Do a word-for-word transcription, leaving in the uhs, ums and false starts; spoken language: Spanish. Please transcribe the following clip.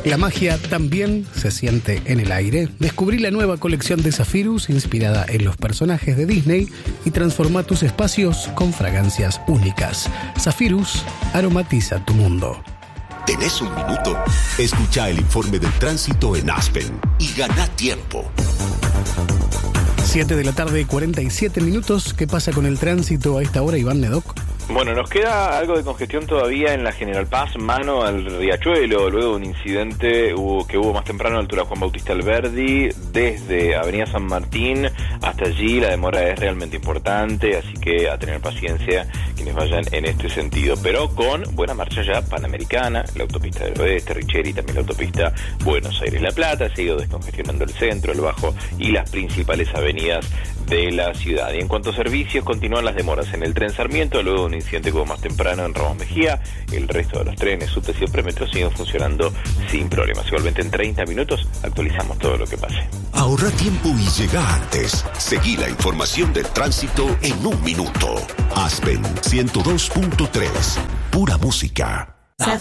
La magia también se siente en el aire. Descubrí la nueva colección de Zephyrus inspirada en los personajes de Disney y transforma tus espacios con fragancias únicas. Zephyrus aromatiza tu mundo. ¿Tenés un minuto? Escucha el informe del tránsito en Aspen y gana tiempo. siete de la tarde, cuarenta y siete minutos. ¿Qué pasa con el tránsito a esta hora, Iván Nedoc? Bueno, nos queda algo de congestión todavía en la General Paz, mano al Riachuelo, luego de un incidente hubo, que hubo más temprano a la altura Juan Bautista Alberdi, desde Avenida San Martín hasta allí la demora es realmente importante, así que a tener paciencia quienes vayan en este sentido, pero con buena marcha ya Panamericana, la autopista del Oeste, Richeri, también la autopista Buenos Aires-La Plata, se ha ido descongestionando el centro, el Bajo y las principales avenidas de la ciudad. Y en cuanto a servicios, continúan las demoras en el tren Sarmiento, luego de un incidente que hubo más temprano en Ramos Mejía. El resto de los trenes, subtes y premetro siguen funcionando sin problemas. Igualmente en treinta minutos actualizamos todo lo que pase. Ahorra tiempo y llega antes. Seguí la información del tránsito en un minuto. Aspen ciento dos punto tres. Pura música.